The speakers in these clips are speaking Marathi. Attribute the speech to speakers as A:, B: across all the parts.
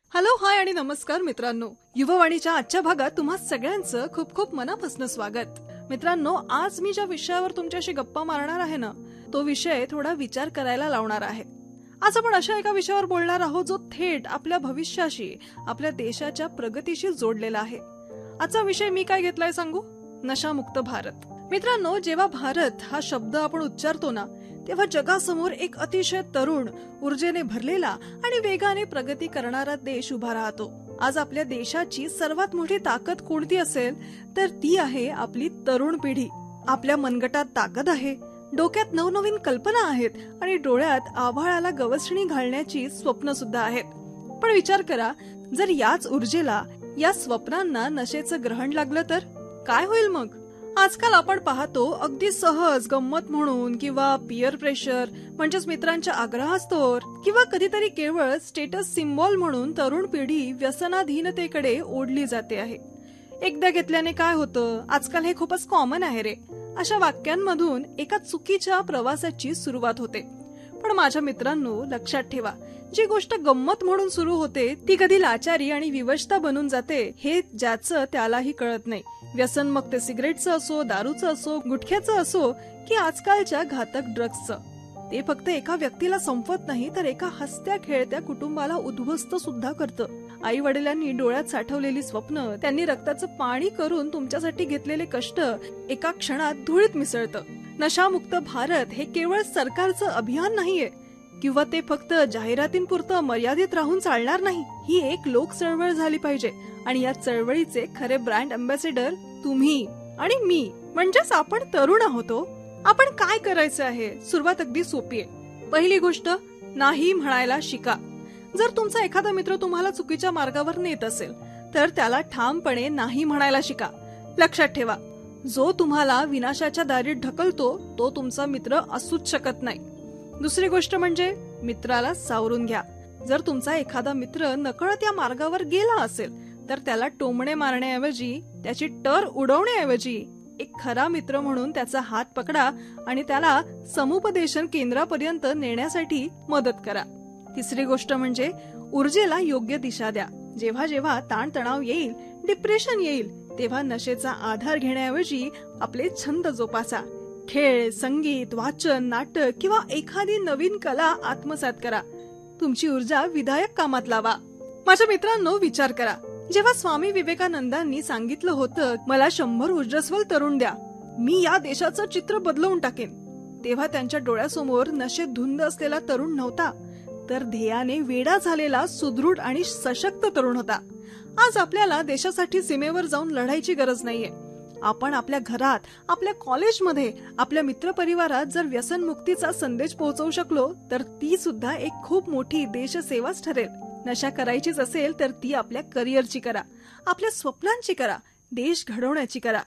A: हॅलो, हाय आणि नमस्कार मित्रांनो. युववाणीच्या आजच्या भागात तुम्हा सगळ्यांचं खूप खूप मनापासून स्वागत. मित्रांनो, आज मी ज्या विषयावर तुमच्याशी गप्पा मारणार आहे ना, तो विषय थोडा विचार करायला लावणार आहे. आज आपण अशा एका विषयावर बोलणार आहोत जो थेट आपल्या भविष्याशी, आपल्या देशाच्या प्रगतीशी जोडलेला आहे. आजचा विषय मी काय घेतलाय सांगू? नशामुक्त भारत. मित्रांनो, जेव्हा भारत हा शब्द आपण उच्चारतो ना, तेव्हा जगासमोर एक अतिशय तरुण, ऊर्जेने भरलेला आणि वेगाने प्रगती करणारा देश उभा राहतो. आज आपल्या देशाची सर्वात मोठी ताकद कोणती असेल तर ती आहे आपली तरुण पिढी. आपल्या मनगटात ताकद आहे, डोक्यात नवनवीन कल्पना आहेत आणि डोळ्यात आभाळाला गवसणी घालण्याची स्वप्न सुद्धा आहेत. पण विचार करा, जर याच ऊर्जेला, या स्वप्नांना नशेचं ग्रहण लागलं तर काय होईल मग? आजकाल आपण पाहतो अगदी सहज गंमत म्हणून किंवा पियर प्रेशर म्हणजेच मित्रांच्या आग्रहास्तोवर किंवा कधीतरी केवळ स्टेटस सिम्बॉल म्हणून तरुण पिढी व्यसनाधीनतेकडे ओढली जाते आहे. एकदा घेतल्याने काय होतं, आजकाल हे खूपच कॉमन आहे रे, अशा वाक्यांमधून एका चुकीच्या प्रवासाची सुरुवात होते. पण माझ्या मित्रांनो, लक्षात ठेवा, जी गोष्ट गंमत म्हणून सुरू होते ती कधी लाचारी आणि विवशता बनून जाते हे ज्याचं त्यालाही कळत नाही. व्यसन मग ते सिगरेटचं असो, दारूचं असो, गुटख्याचं असो की आजकालच्या घातक ड्रग्सचं, ते फक्त एका व्यक्तीला संपवत नाही तर एका हसत्या खेळत्या कुटुंबाला उद्ध्वस्त सुद्धा करतं. आई वडिलांनी डोळ्यात साठवलेली स्वप्न, त्यांनी रक्ताचं पाणी करून तुमच्यासाठी घेतलेले कष्ट एका क्षणात धुळीत मिसळतं. नशामुक्त भारत हे केवळ सरकारचं अभियान नाहीये किंवा ते फक्त जाहिरातींपुरतं मर्यादित राहून चालणार नाही. ही एक लोक चळवळ झाली पाहिजे आणि या चळवळीचे खरे ब्रँड अँबॅसेडर तुम्ही आणि मी, म्हणजेच आपण तरुण आहोत. आपण काय करायचं आहे? सुरुवात अगदी सोपी आहे. पहिली गोष्ट, नाही म्हणायला शिका. जर तुमचा एखादा मित्र तुम्हाला चुकीच्या मार्गावर नेत असेल तर त्याला ठामपणे नाही म्हणायला शिका. लक्षात ठेवा, जो तुम्हाला विनाशाच्या दारीत ढकलतो तो तुमचा मित्र असूच शकत नाही. दुसरी गोष्ट म्हणजे मित्राला सावरून घ्या. जर तुमचा एखादा मित्र नकळत या मार्गावर गेला असेल तर त्याला टोमणे मारण्याऐवजी, त्याची टर उडवण्याऐवजी एक खरा मित्र म्हणून त्याचा हात पकडा आणि त्याला समुपदेशन केंद्रापर्यंत नेण्यासाठी मदत करा. तिसरी गोष्ट म्हणजे ऊर्जेला योग्य दिशा द्या. जेव्हा जेव्हा ताणतणाव येईल, डिप्रेशन येईल, तेव्हा नशेचा आधार घेण्याऐवजी आपले छंद जोपासा. खेळ, संगीत, वाचन, नाटक किंवा एखादी नवीन कला आत्मसात करा. तुमची ऊर्जा विधायक कामात लावा. माझ्या मित्रांनो, विचार करा, जेव्हा स्वामी विवेकानंदांनी सांगितलं होतं, मला 100 ऊर्जस्वल तरुण द्या, मी या देशाचं चित्र बदलवून टाकेन, तेव्हा त्यांच्या डोळ्यासमोर नशेत धुंद असलेला तरुण नव्हता, तर ध्येयाने वेडा झालेला सुदृढ आणि सशक्त तरुण होता. आज आपल्याला देशासाठी सीमेवर जाऊन लढायची गरज नाहीये. आपण आपल्या घरात, आपल्या कॉलेजमध्ये, आपल्या मित्रपरिवारात जर व्यसनमुक्तीचा संदेश पोहोचवू शकलो तर ती सुद्धा एक खूप मोठी देशसेवाच ठरेल. नशा करायचीच असेल तर ती आपल्या करिअरची करा, आपल्या स्वप्नांची करा, देश घडवण्याची करा.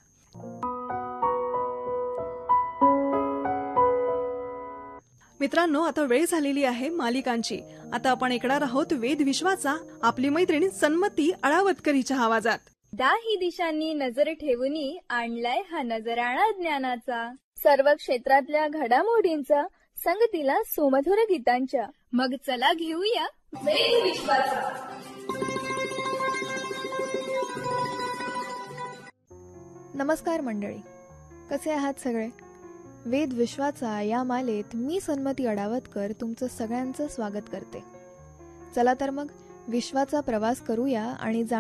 A: मित्रांनो, आता वेळ झालेली आहे मालिकांची. आता आपण ऐकणार आहोत वेद विश्वाचा आपली मैत्रीण सन्मती अळावतकर हिच्या आवाजात.
B: दाही दिशांनी नजर ठेवूनी आणलाय हा नजराणा ज्ञानाचा, सर्व क्षेत्रातल्या घडामोडींचा, संगतीला सुमधुर गीतांच्या. मग चला घेऊया वेद विश्वाचा.
C: नमस्कार मंडळी, कसे आहात सगळे? वेद विश्वाचा या मालेत मी सन्मती अडावतकर तुमचं सगळ्यांचं स्वागत करते. चला तर मग विश्वाचा प्रवास करूया आणि